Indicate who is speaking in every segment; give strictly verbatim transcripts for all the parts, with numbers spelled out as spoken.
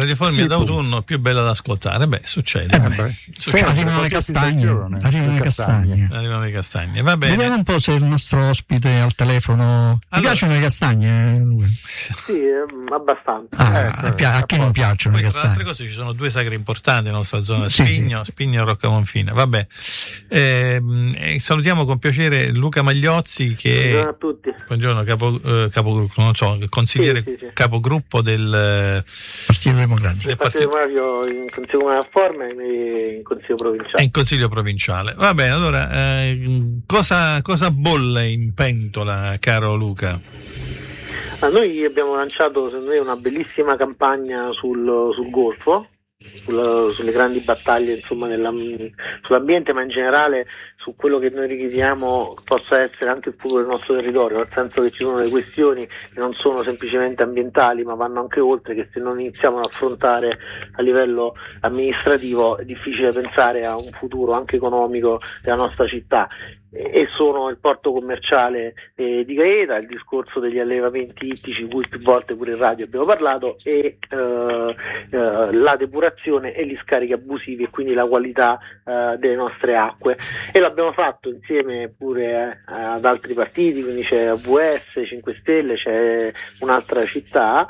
Speaker 1: Radio Formia d'autunno più bella da ascoltare. Beh, succede.
Speaker 2: Eh beh,
Speaker 1: succede.
Speaker 2: Arrivano le castagne. Arrivano le castagne.
Speaker 1: Arrivano le castagne. Va bene.
Speaker 2: Vediamo un po' se il nostro ospite al telefono. Ti
Speaker 1: Allora,
Speaker 2: piacciono le castagne?
Speaker 3: Sì, eh, abbastanza.
Speaker 2: Ah,
Speaker 3: eh,
Speaker 2: a, a chi non piacciono
Speaker 1: poi,
Speaker 2: le
Speaker 1: tra le altre
Speaker 2: castagne?
Speaker 1: cose, ci sono due sagre importanti nella nostra zona:
Speaker 2: Sì,
Speaker 1: Spigno,
Speaker 2: sì.
Speaker 1: Spigno e Roccamonfina. Vabbè, eh, eh, salutiamo con piacere Luca Magliozzi, che
Speaker 3: Buongiorno a tutti.
Speaker 1: buongiorno, capo, eh, capo non so, consigliere,
Speaker 3: Sì, sì, sì.
Speaker 1: capogruppo del, eh,
Speaker 2: Partito Democratico.
Speaker 1: del
Speaker 3: Il Partito Democratico in Consiglio Comunale a Forma e in Consiglio Provinciale.
Speaker 1: e in Consiglio Provinciale. Va bene, allora, eh, cosa, cosa bolle in pentola, caro Luca?
Speaker 3: Ah, noi abbiamo lanciato, secondo me, una bellissima campagna sul, sul Golfo, sul, sulle grandi battaglie, insomma, nella, sull'ambiente, ma in generale su quello che noi richiediamo possa essere anche il futuro del nostro territorio, nel senso che ci sono delle questioni che non sono semplicemente ambientali, ma vanno anche oltre, che se non iniziamo ad affrontare a livello amministrativo è difficile pensare a un futuro anche economico della nostra città. E sono il porto commerciale eh, di Gaeta, il discorso degli allevamenti ittici, di cui più volte pure in radio abbiamo parlato, e eh, eh, la depurazione e gli scarichi abusivi, e quindi la qualità eh, delle nostre acque. E l'abbiamo fatto insieme pure eh, ad altri partiti, quindi c'è A V S, cinque Stelle, c'è un'altra città,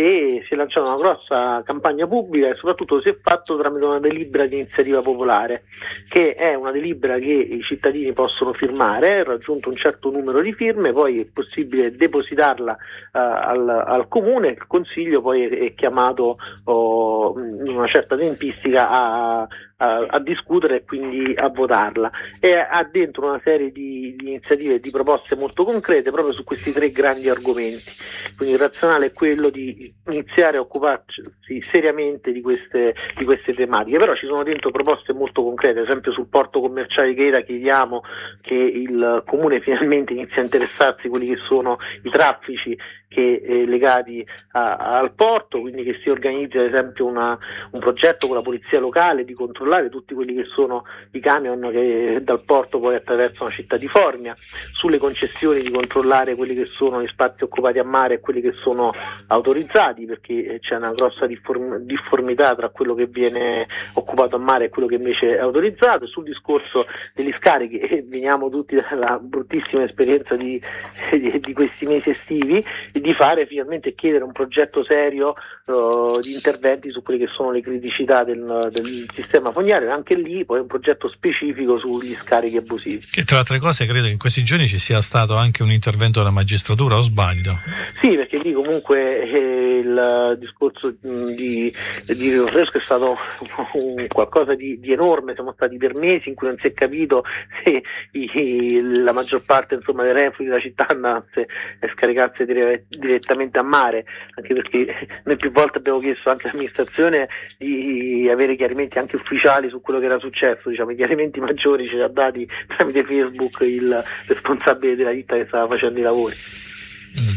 Speaker 3: e si è lanciata una grossa campagna pubblica, e soprattutto si è fatto tramite una delibera di iniziativa popolare, che è una delibera che i cittadini possono firmare. Raggiunto un certo numero di firme, poi è possibile depositarla uh, al, al comune. Il consiglio poi è, è chiamato oh, in una certa tempistica a, a, a discutere e quindi a votarla, e ha dentro una serie di, di iniziative e di proposte molto concrete proprio su questi tre grandi argomenti. Quindi il razionale è quello di iniziare a occuparsi seriamente di queste, di queste tematiche, però ci sono dentro proposte molto concrete. Ad esempio sul porto commerciale di Gaeta chiediamo che il comune finalmente inizi a interessarsi a quelli che sono i traffici che eh, legati a, al porto, quindi che si organizzi ad esempio una, un progetto con la polizia locale di controllare tutti quelli che sono i camion che dal porto poi attraversano la città di Formia. Sulle concessioni di controllare quelli che sono gli spazi occupati a mare e quelli che sono autorizzati, perché c'è una grossa difform- difformità tra quello che viene occupato a mare e quello che invece è autorizzato. Sul discorso degli scarichi, e veniamo tutti dalla bruttissima esperienza di, di, di questi mesi estivi, di fare finalmente, chiedere un progetto serio uh, di interventi su quelle che sono le criticità del, del sistema fognario, e anche lì poi un progetto specifico sugli scarichi abusivi.
Speaker 1: Che tra altre cose credo che in questi giorni ci sia stato anche un intervento della magistratura, o sbaglio?
Speaker 3: Sì, perché lì comunque eh, il discorso mh, di, di Rio Fresco è stato un, qualcosa di, di enorme. Siamo stati per mesi in cui non si è capito se i, la maggior parte, insomma, dei reflui della città andasse a scaricarsi dire, direttamente a mare, anche perché noi più volte abbiamo chiesto anche all'amministrazione di avere chiarimenti anche ufficiali su quello che era successo. Diciamo, i chiarimenti maggiori ce li ha dati tramite Facebook il responsabile della ditta che stava facendo i lavori.
Speaker 1: Mm.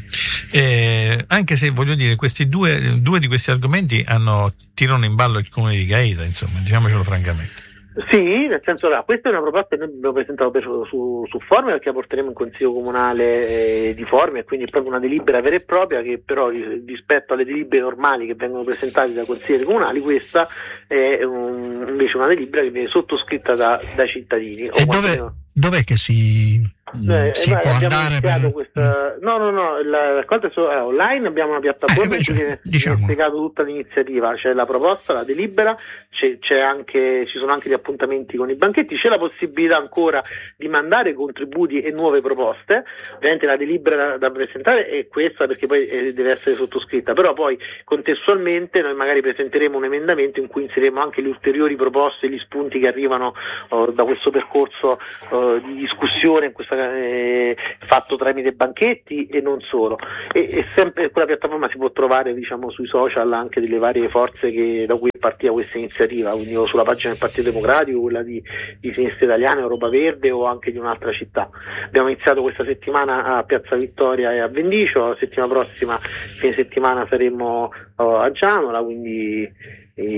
Speaker 1: Eh, anche se voglio dire, questi due, due di questi argomenti hanno tirano in ballo il comune di Gaeta, insomma, diciamocelo francamente.
Speaker 3: Sì, nel senso che questa è una proposta che noi abbiamo presentato per, su, su Formia, perché la porteremo in consiglio comunale eh, di Formia, e quindi è proprio una delibera vera e propria, che però rispetto alle delibere normali che vengono presentate da consiglieri comunali, questa è un, invece una delibera che viene sottoscritta da, dai cittadini.
Speaker 2: E dove, dov'è che si...
Speaker 3: Eh,
Speaker 2: si
Speaker 3: eh,
Speaker 2: può
Speaker 3: abbiamo
Speaker 2: andare
Speaker 3: iniziato
Speaker 2: per...
Speaker 3: questa... no no no la raccolta è solo eh, online. Abbiamo una piattaforma
Speaker 2: eh,
Speaker 3: in cui viene,
Speaker 2: diciamo.
Speaker 3: viene spiegato tutta l'iniziativa, c'è la proposta, la delibera, c'è, c'è anche, ci sono anche gli appuntamenti con i banchetti, c'è la possibilità ancora di mandare contributi e nuove proposte. Ovviamente la delibera da, da presentare è questa, perché poi eh, deve essere sottoscritta, però poi contestualmente noi magari presenteremo un emendamento in cui inseriremo anche le ulteriori proposte, gli spunti che arrivano oh, da questo percorso oh, di discussione in questa Eh, fatto tramite banchetti e non solo, e, e sempre quella piattaforma si può trovare, diciamo, sui social anche delle varie forze che, da cui è partita questa iniziativa, quindi o sulla pagina del Partito Democratico, quella di, di Sinistra Italiana, Europa Verde, o anche di un'altra città. Abbiamo iniziato questa settimana a Piazza Vittoria e a Vendicio, la settimana prossima, fine settimana, saremo uh, a Gianola, quindi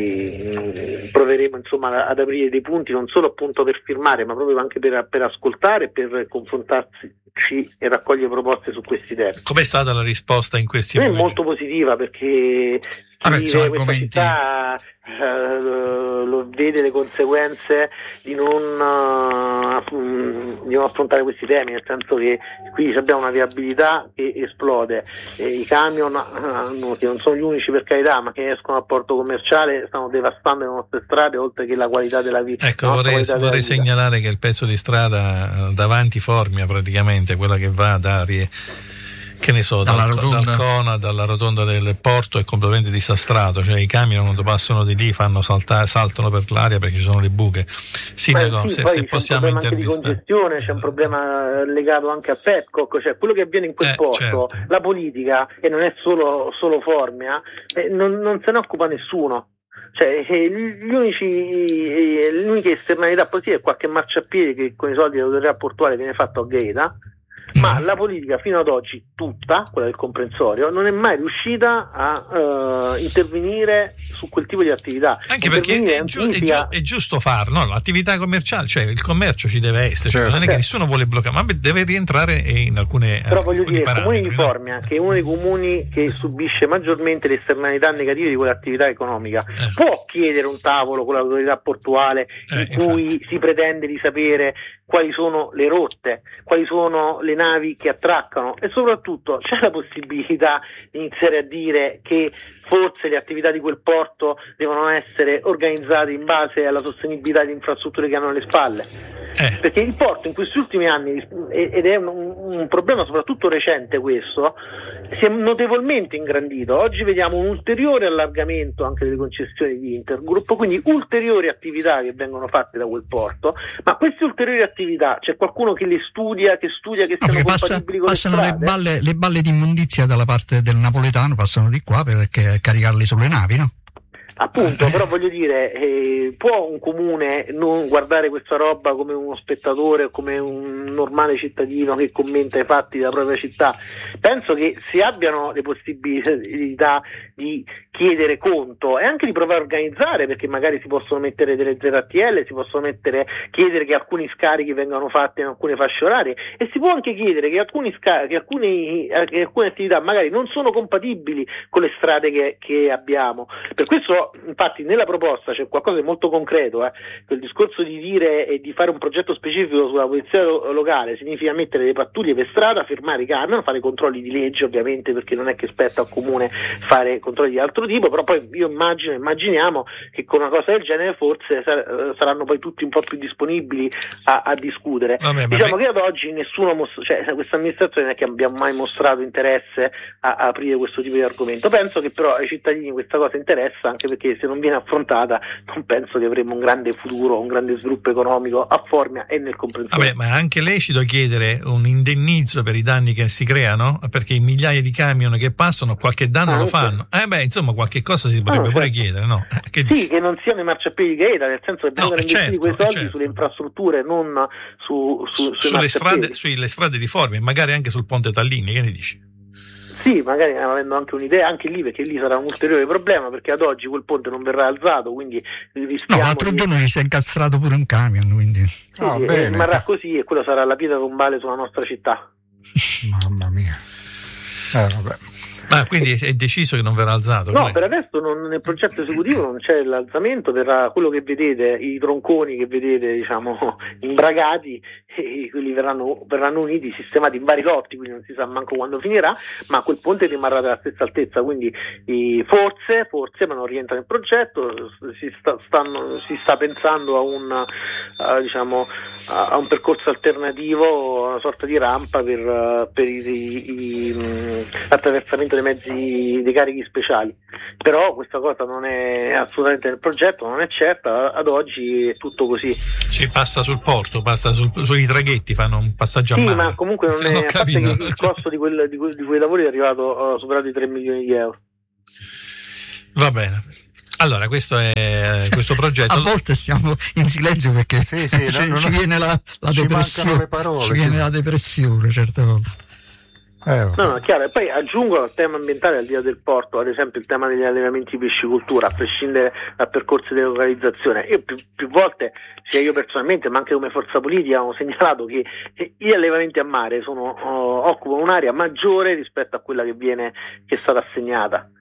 Speaker 3: E proveremo, insomma, ad aprire dei punti non solo appunto per firmare, ma proprio anche per, per ascoltare, per confrontarsi e raccogliere proposte su questi temi.
Speaker 1: Com'è stata la risposta in questi
Speaker 3: È
Speaker 1: momenti?
Speaker 3: molto positiva, perché
Speaker 2: Vabbè,
Speaker 3: chi
Speaker 2: sono
Speaker 3: vive questa
Speaker 2: argomenti...
Speaker 3: città eh, lo vede le conseguenze di non, uh, di non affrontare questi temi, nel senso che qui abbiamo una viabilità che esplode, e i camion, uh, che non sono gli unici per carità, ma che escono al porto commerciale, stanno devastando le nostre strade, oltre che la qualità della vita.
Speaker 1: Ecco, vorrei, vorrei segnalare che il pezzo di strada davanti Formia, praticamente quella che va da che ne so, dalla dal, dal Cona, dalla rotonda del porto, è completamente disastrato, cioè i camion quando passano di lì fanno saltare, saltano per l'aria perché ci sono le buche. Sindaco,
Speaker 3: sì,
Speaker 1: se, se possiamo intervistare. C'è un
Speaker 3: problema anche di congestione, c'è un problema legato anche a Pepcock, cioè quello che avviene in quel eh, porto, certo. La politica, e non è solo, solo Formia, eh, non, non se ne occupa nessuno. Cioè, gli unici, le uniche esternalità positive è qualche marciapiede che con i soldi dell'autorità portuale viene fatto a Gaeta, ma la politica fino ad oggi, tutta, quella del comprensorio, non è mai riuscita a uh, intervenire su quel tipo di attività.
Speaker 1: Anche perché è, giu- è, giu- è giusto farlo, no? L'attività commerciale, cioè il commercio ci deve essere, certo. Cioè, non è che nessuno vuole bloccare, ma deve rientrare in alcune.
Speaker 3: Però voglio dire, il comune di
Speaker 1: no?
Speaker 3: Formia, che è uno dei comuni che subisce maggiormente le esternalità negative di quell'attività economica, eh. può chiedere un tavolo con l'autorità portuale eh, in cui infatti. si pretende di sapere quali sono le rotte, quali sono le navi che attraccano, e soprattutto c'è la possibilità di iniziare a dire che forse le attività di quel porto devono essere organizzate in base alla sostenibilità delle infrastrutture che hanno alle spalle. Eh. Perché il porto in questi ultimi anni, ed è un, un problema soprattutto recente questo, si è notevolmente ingrandito. Oggi vediamo un ulteriore allargamento anche delle concessioni di Intergroup, quindi ulteriori attività che vengono fatte da quel porto, ma queste ulteriori attività c'è qualcuno che le studia, che studia che siano no, compatibili passa, con le
Speaker 2: passano le balle, le balle di immondizia dalla parte del napoletano, passano di qua perché caricarli sulle navi, no?
Speaker 3: Appunto, però voglio dire, eh, può un comune non guardare questa roba come uno spettatore o come un normale cittadino che commenta i fatti della propria città? Penso che si abbiano le possibilità di chiedere conto e anche di provare a organizzare, perché magari si possono mettere delle Z T L, si possono mettere, chiedere che alcuni scarichi vengano fatti in alcune fasce orarie, e si può anche chiedere che alcuni scarichi, che alcuni, che alcune attività magari non sono compatibili con le strade che, che abbiamo. Per questo infatti nella proposta c'è qualcosa di molto concreto, eh. Quel discorso di dire e di fare un progetto specifico sulla polizia lo- locale significa mettere le pattuglie per strada, fermare i camion, fare controlli di legge ovviamente, perché non è che spetta al comune fare controlli di altro tipo, però poi io immagino, immaginiamo che con una cosa del genere forse sar- saranno poi tutti un po' più disponibili a, a discutere. Vabbè, diciamo che ad oggi nessuno, mos- cioè questa amministrazione non è che abbiamo mai mostrato interesse a, a aprire questo tipo di argomento. Penso che però ai cittadini questa cosa interessa, anche perché se non viene affrontata non penso che avremo un grande futuro, un grande sviluppo economico a Formia e nel comprensorio.
Speaker 1: Vabbè, ma è anche lecito chiedere un indennizzo per i danni che si creano, perché migliaia di camion che passano qualche danno ah, lo fanno. Eh beh, insomma, qualche cosa si potrebbe ah, pure certo. chiedere, no? Che...
Speaker 3: Sì, che non siano i marciapiedi di Gaeta, nel senso che vengono no, investiti certo, quei soldi certo. sulle infrastrutture, non su, su
Speaker 1: sulle strade, sulle strade di Formia, magari anche sul ponte Tallini, che ne dici?
Speaker 3: Sì, magari avendo anche un'idea anche lì, perché lì sarà un ulteriore problema, perché ad oggi quel ponte non verrà alzato, quindi rischiamo.
Speaker 2: No, l'altro
Speaker 3: di...
Speaker 2: giorno gli si è incastrato pure un camion, quindi.
Speaker 3: Sì, oh, sì, bene. Rimarrà così e quello sarà la pietra tombale sulla nostra città.
Speaker 4: Mamma mia. Eh, vabbè.
Speaker 1: Ah, quindi è deciso che non verrà alzato?
Speaker 3: No, per adesso non, nel progetto esecutivo non c'è l'alzamento, verrà quello che vedete, i tronconi che vedete, diciamo, imbragati, e quelli verranno, verranno uniti, sistemati in vari lotti, quindi non si sa manco quando finirà, ma quel ponte rimarrà della stessa altezza, quindi i, forse, forse, ma non rientra nel progetto, si sta, stanno, si sta pensando a un, uh, diciamo, a un percorso alternativo, una sorta di rampa per, per i, i, i, l'attraversamento dei mezzi, dei carichi speciali, però questa cosa non è assolutamente nel progetto, non è certa, ad oggi è tutto così.
Speaker 1: Si passa sul porto, passa sul, sui traghetti, fanno un passaggio
Speaker 3: sì,
Speaker 1: a mare.
Speaker 3: Sì, ma comunque non è, a parte che il costo di, quel, di, quel, di quei lavori è arrivato a uh, superato i tre milioni di euro.
Speaker 1: Va bene. Allora, questo è questo progetto.
Speaker 2: A volte stiamo in silenzio perché
Speaker 4: sì, sì,
Speaker 2: ci,
Speaker 4: no,
Speaker 2: ci
Speaker 4: no,
Speaker 2: viene la, la
Speaker 4: ci
Speaker 2: depressione.
Speaker 4: Le parole,
Speaker 2: ci viene
Speaker 4: sì.
Speaker 2: la depressione certe volte.
Speaker 4: Eh,
Speaker 3: no, no, chiaro, e poi aggiungo al tema ambientale, al di là del porto, ad esempio il tema degli allevamenti di piscicoltura, a prescindere dal percorso di localizzazione. Io più, più volte, sia io personalmente ma anche come forza politica, ho segnalato che gli allevamenti a mare sono, oh, occupano un'area maggiore rispetto a quella che viene che è stata assegnata.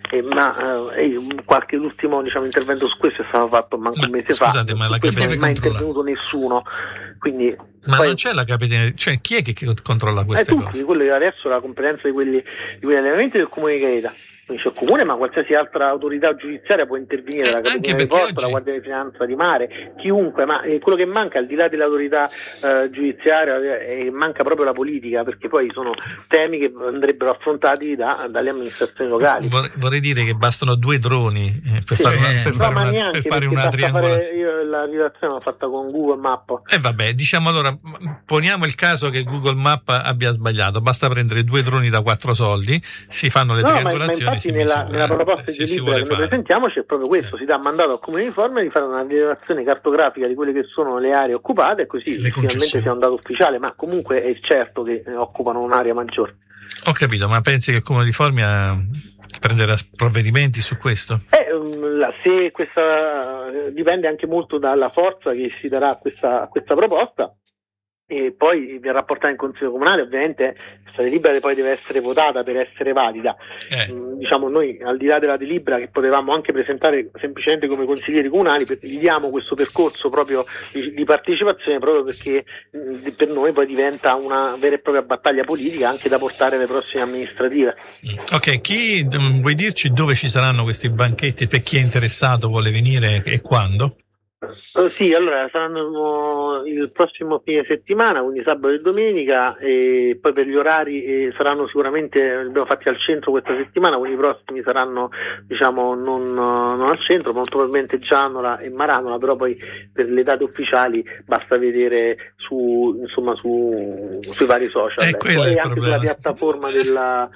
Speaker 3: Eh, ma eh, qualche ultimo diciamo, intervento su questo è stato fatto manco un mese
Speaker 1: scusate,
Speaker 3: fa,
Speaker 1: ma la
Speaker 3: non è mai
Speaker 2: controlla.
Speaker 3: intervenuto nessuno, quindi
Speaker 1: ma
Speaker 3: poi,
Speaker 1: non c'è la capitaneria, cioè chi è che, che controlla queste
Speaker 3: eh, tutti,
Speaker 1: cose?
Speaker 3: quello che adesso la competenza di quelli di quegli allenamenti del Comune di Gaeta. Quindi c'è il Comune, ma qualsiasi altra autorità giudiziaria può intervenire,
Speaker 1: Eh,
Speaker 3: la Capitaneria di
Speaker 1: perché
Speaker 3: Porto,
Speaker 1: oggi-
Speaker 3: la Guardia di Finanza di Mare, chiunque, ma eh, quello che manca al di là dell'autorità eh, giudiziaria eh, manca proprio la politica, perché poi sono temi che andrebbero affrontati da, dalle amministrazioni locali.
Speaker 1: Vorrei, vorrei dire che bastano due droni eh, per
Speaker 3: Sì,
Speaker 1: fare una,
Speaker 2: eh,
Speaker 1: per
Speaker 3: no,
Speaker 1: fare
Speaker 3: ma
Speaker 1: una,
Speaker 3: neanche,
Speaker 1: per fare
Speaker 3: perché
Speaker 1: una
Speaker 3: basta fare,
Speaker 1: triangolazione.
Speaker 3: io la rilevazione l'ho fatta con Google Map.
Speaker 1: E vabbè, diciamo allora, m- poniamo il caso che Google Map abbia sbagliato, basta prendere due droni da quattro soldi, si fanno le
Speaker 3: No, ma, ma
Speaker 1: triangolazioni,
Speaker 3: infatti
Speaker 1: si
Speaker 3: nella,
Speaker 1: misura,
Speaker 3: nella
Speaker 1: eh,
Speaker 3: proposta
Speaker 1: se
Speaker 3: di
Speaker 1: si
Speaker 3: libera
Speaker 1: vuole
Speaker 3: che noi
Speaker 1: fare.
Speaker 3: presentiamo c'è proprio questo, si dà mandato al Comune di Formia di fare una rilevazione cartografica di quelle che sono le aree occupate e così
Speaker 2: Le
Speaker 3: finalmente
Speaker 2: concessioni.
Speaker 3: sia un dato ufficiale, ma comunque è certo che eh, occupano un'area maggiore.
Speaker 1: Ho capito, ma pensi che il Comune di Formia prenderà provvedimenti su questo?
Speaker 3: Eh, um, la- se questa eh, dipende anche molto dalla forza che si darà a questa, a questa proposta. E poi verrà portata in Consiglio Comunale, ovviamente questa delibera poi deve essere votata per essere valida.
Speaker 1: Eh.
Speaker 3: Mm, diciamo noi al di là della delibera che potevamo anche presentare semplicemente come consiglieri comunali, per- gli diamo questo percorso proprio di, di partecipazione proprio perché mm, per noi poi diventa una vera e propria battaglia politica anche da portare alle prossime amministrative.
Speaker 1: Ok, chi mm, vuoi dirci dove ci saranno questi banchetti per chi è interessato, vuole venire e quando?
Speaker 3: Eh, sì, allora saranno il prossimo fine settimana, quindi sabato e domenica, e poi per gli orari eh, saranno sicuramente, li abbiamo fatti al centro questa settimana, quindi i prossimi saranno diciamo non, non al centro, molto probabilmente Gianola e Maranola, però poi per le date ufficiali basta vedere su insomma su, sui vari social,
Speaker 1: Eh,
Speaker 3: ecco,
Speaker 1: quello è il
Speaker 3: e anche
Speaker 1: problema.
Speaker 3: sulla piattaforma della,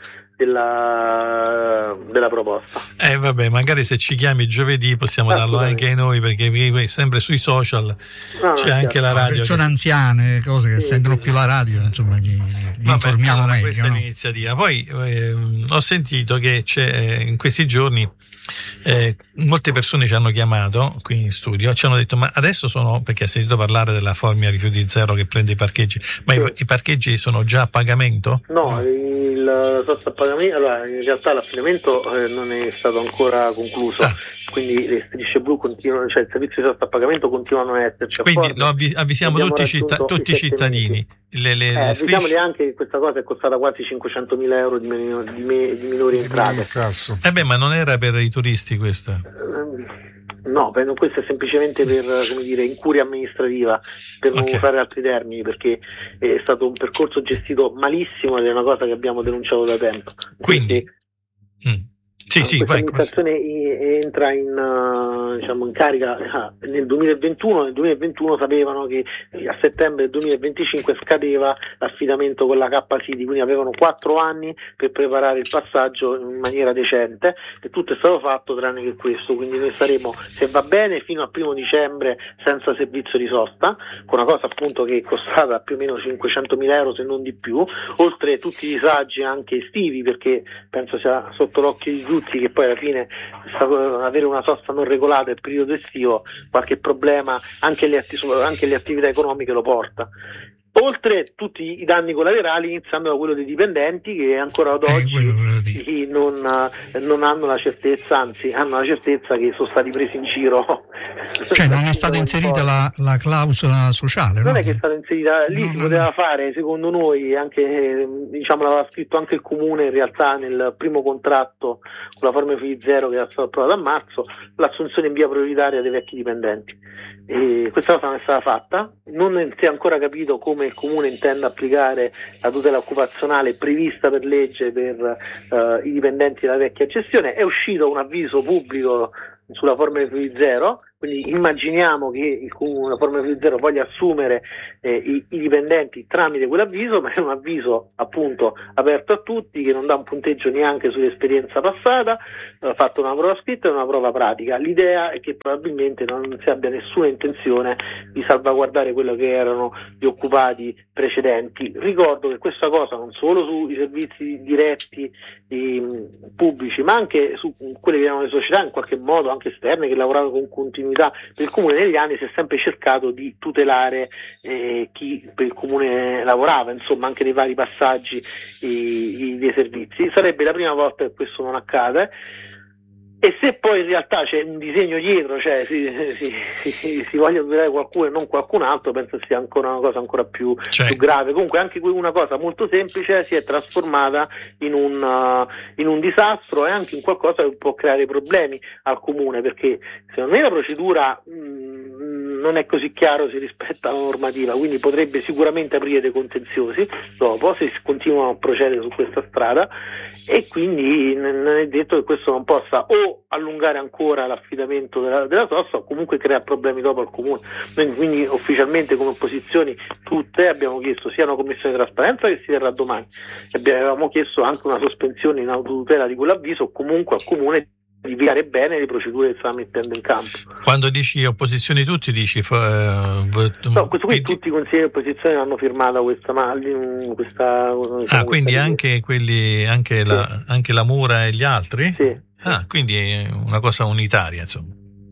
Speaker 3: della, della proposta.
Speaker 1: Eh vabbè, magari se ci chiami giovedì possiamo darlo anche ai noi, perché qui, sempre sui social
Speaker 3: No,
Speaker 1: c'è
Speaker 3: no,
Speaker 1: anche la
Speaker 3: certo.
Speaker 1: radio.
Speaker 2: persone
Speaker 1: che-
Speaker 2: anziane, cose che
Speaker 3: Sì,
Speaker 2: sentono
Speaker 3: sì.
Speaker 2: più la radio, insomma, gli, gli
Speaker 1: Vabbè,
Speaker 2: informiamo
Speaker 1: allora,
Speaker 2: meglio.
Speaker 1: questa è
Speaker 2: No?
Speaker 1: l'iniziativa. Poi ehm, ho sentito che c'è eh, in questi giorni eh, molte persone ci hanno chiamato qui in studio, ci hanno detto ma adesso sono, perché ha sentito parlare della Formia Rifiuti Zero che prende i parcheggi, ma
Speaker 3: Sì.
Speaker 1: i, i parcheggi sono già a pagamento?
Speaker 3: No, il sosta a pagamento, allora in realtà l'affidamento eh, non è stato ancora concluso,
Speaker 1: Ah.
Speaker 3: quindi le strisce blu continuano, cioè il servizio di sosta a pagamento continuano a esserci a
Speaker 1: Quindi
Speaker 3: Formia.
Speaker 1: lo avvi- avvisiamo
Speaker 3: Abbiamo
Speaker 1: tutti, i citta-
Speaker 3: raggiunto
Speaker 1: tutti i
Speaker 3: i sette
Speaker 1: cittadini. Le, le,
Speaker 3: Eh,
Speaker 1: le
Speaker 3: diciamoli
Speaker 1: strisce-
Speaker 3: anche che questa cosa è costata quasi cinquecentomila euro di, meno- di, me- di minori entrate.
Speaker 4: Cazzo.
Speaker 1: Eh beh, ma non era per i turisti questo?
Speaker 3: Ehm, No, per- questo è semplicemente per come dire, incuria amministrativa, per non
Speaker 1: Ok.
Speaker 3: usare altri termini, perché è stato un percorso gestito malissimo ed è una cosa che abbiamo denunciato da tempo.
Speaker 1: Quindi,
Speaker 3: Perché
Speaker 1: mm. sì, sì,
Speaker 3: questa
Speaker 1: vai.
Speaker 3: amministrazione i- entra in, uh, diciamo, in carica ah, nel duemilaventuno, nel duemilaventuno sapevano che a settembre del duemilaventicinque scadeva l'affidamento con la K City, quindi avevano quattro anni per preparare il passaggio in maniera decente e tutto è stato fatto tranne che questo, quindi noi saremo, se va bene, fino al primo dicembre senza servizio di sosta, con una cosa appunto che è costata più o meno cinquecentomila euro se non di più, oltre tutti i disagi anche estivi, perché penso sia sotto l'occhio di tutti che poi alla fine avere una sosta non regolata il periodo estivo qualche problema anche le, atti- anche le attività economiche lo porta. Oltre tutti i danni collaterali, iniziando da quello dei dipendenti che ancora ad
Speaker 2: Eh,
Speaker 3: oggi
Speaker 2: quello volevo dire.
Speaker 3: sì, non, non hanno la certezza, anzi hanno la certezza che sono stati presi in giro.
Speaker 2: Cioè non è stata inserita la, la clausola sociale,
Speaker 3: Non
Speaker 2: no?
Speaker 3: è che è stata inserita lì,
Speaker 2: No,
Speaker 3: si
Speaker 2: no,
Speaker 3: poteva
Speaker 2: no.
Speaker 3: fare secondo noi, anche eh, diciamo l'aveva scritto anche il comune in realtà nel primo contratto con la Formia Rifiuti Zero che era stato approvato a marzo, l'assunzione in via prioritaria dei vecchi dipendenti. E questa cosa non è stata fatta, non si è ancora capito come il comune intenda applicare la tutela occupazionale prevista per legge per eh, i dipendenti della vecchia gestione. È uscito un avviso pubblico sulla Formula Rifiuti Zero, quindi immaginiamo che il comune, la Formula Rifiuti Zero voglia assumere eh, i, i dipendenti tramite quell'avviso, ma è un avviso appunto aperto a tutti che non dà un punteggio neanche sull'esperienza passata, ha fatto una prova scritta e una prova pratica. L'idea è che probabilmente non si abbia nessuna intenzione di salvaguardare quello che erano gli occupati precedenti. Ricordo che questa cosa non solo sui servizi diretti eh, pubblici, ma anche su quelle che erano le società in qualche modo anche esterne che lavoravano con continuità per il comune negli anni, si è sempre cercato di tutelare eh, chi per il comune lavorava, insomma anche nei vari passaggi eh, dei servizi. Sarebbe la prima volta che questo non accade. E se poi in realtà c'è un disegno dietro, cioè si, si, si, si voglia tutelare qualcuno e non qualcun altro, penso sia ancora una cosa ancora più,
Speaker 1: cioè.
Speaker 3: più grave. Comunque anche una cosa molto semplice si è trasformata in un, uh, in un disastro e anche in qualcosa che può creare problemi al comune, perché secondo me la procedura mh, non è così chiaro se rispetta la normativa, quindi potrebbe sicuramente aprire dei contenziosi dopo se si continuano a procedere su questa strada, e quindi non è detto che questo non possa o allungare ancora l'affidamento della, della sosta o comunque creare problemi dopo al comune. Noi quindi ufficialmente come opposizioni tutte abbiamo chiesto sia una commissione di trasparenza che si terrà domani, e avevamo chiesto anche una sospensione in autotutela di quell'avviso o comunque al comune di verificare bene le procedure che sta mettendo in campo.
Speaker 1: Quando dici opposizioni tutti dici uh,
Speaker 3: no, questo qui tutti i consiglieri di opposizione hanno firmato questa, questa
Speaker 1: diciamo, ah quindi questa anche quelli anche, sì. la, anche la Mura e gli altri?
Speaker 3: Sì.
Speaker 1: Ah, quindi è una cosa unitaria, insomma.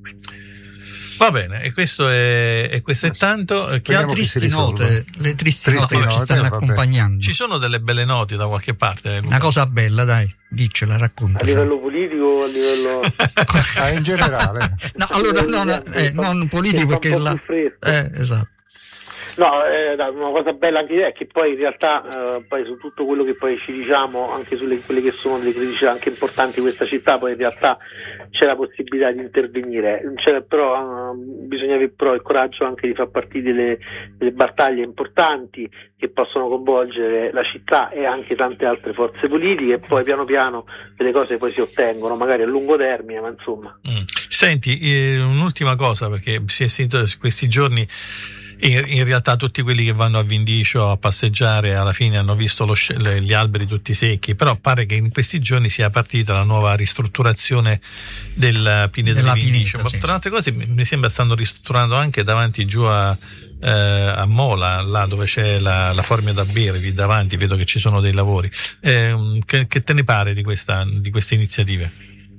Speaker 1: Va bene, e questo è, e questo è tanto. Che
Speaker 2: le tristi note, le tristi, tristi note che ci stanno accompagnando.
Speaker 1: Ci sono delle belle note da qualche parte.
Speaker 2: Una cosa bella, dai, diccela, racconta.
Speaker 3: A livello politico o a livello.
Speaker 4: ah, in generale.
Speaker 2: No, allora no, no, eh, non politico perché la. Eh, esatto.
Speaker 3: No, eh, una cosa bella anche è che poi in realtà eh, poi su tutto quello che poi ci diciamo, anche sulle quelle che sono delle criticità anche importanti di questa città, poi in realtà c'è la possibilità di intervenire, c'è però, uh, bisogna avere però il coraggio anche di far partire delle, delle battaglie importanti che possono coinvolgere la città e anche tante altre forze politiche, e poi piano piano delle cose poi si ottengono, magari a lungo termine, ma insomma.
Speaker 1: Mm. Senti, eh, un'ultima cosa, perché si è sentito questi giorni. In, in realtà tutti quelli che vanno a Vindicio a passeggiare alla fine hanno visto lo, gli alberi tutti secchi, però pare che in questi giorni sia partita la nuova ristrutturazione del Pineta di Vindicio. Ma sì. Tra altre cose mi sembra stanno ristrutturando anche davanti giù a, eh, a Mola, là dove c'è la, la forma da bere, lì davanti vedo che ci sono dei lavori. Eh, che, che te ne pare di, questa, di queste iniziative?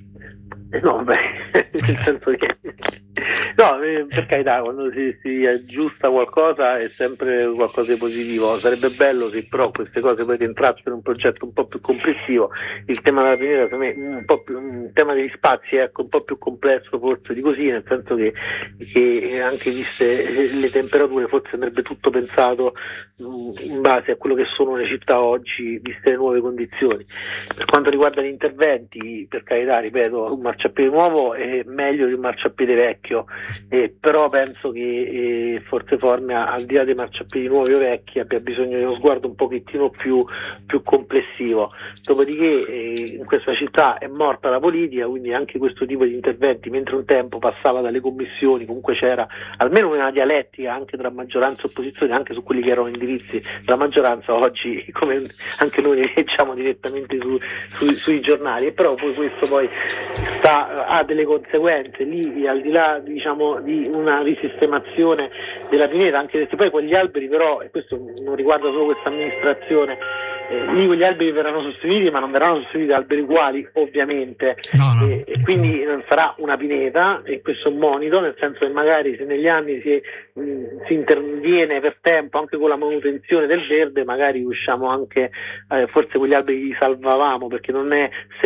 Speaker 3: No, beh, nel senso che no, per carità, quando si, si aggiusta qualcosa è sempre qualcosa di positivo. Sarebbe bello se però queste cose poi rientrassero in un progetto un po' più complessivo. Il tema della Pineta, per me, un po' più, un tema degli spazi è ecco, un po' più complesso forse di così, nel senso che, che anche viste le temperature forse andrebbe tutto pensato in base a quello che sono le città oggi, viste le nuove condizioni. Per quanto riguarda gli interventi, per carità, ripeto, un marciapiede nuovo è meglio di un marciapiede vecchio, eh, però penso che eh, Forze Formia, al di là dei marciapiedi nuovi o vecchi, abbia bisogno di uno sguardo un pochettino più, più complessivo. Dopodiché eh, in questa città è morta la politica, quindi anche questo tipo di interventi, mentre un tempo passava dalle commissioni, comunque c'era almeno una dialettica anche tra maggioranza e opposizione, anche su quelli che erano indirizzi della maggioranza, oggi come anche noi li leggiamo direttamente su, su, sui giornali, e però poi questo poi sta, ha delle conseguenze lì, al di là diciamo di una risistemazione della Pineta, anche perché poi quegli alberi però, e questo non riguarda solo questa amministrazione, eh, lì quegli alberi verranno sostituiti, ma non verranno sostituiti da alberi uguali ovviamente,
Speaker 2: no, no.
Speaker 3: E, e quindi non sarà una pineta, e questo è un monito, nel senso che magari se negli anni si, mh, si interviene per tempo anche con la manutenzione del verde, magari riusciamo anche, eh, forse quegli alberi li salvavamo, perché non è